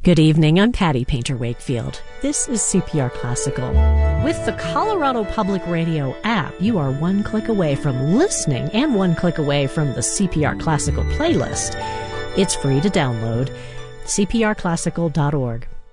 Good evening, I'm Patty Painter Wakefield. This is CPR Classical. With the Colorado Public Radio app, you are one click away from listening and one click away from the CPR Classical playlist. It's free to download, cprclassical.org.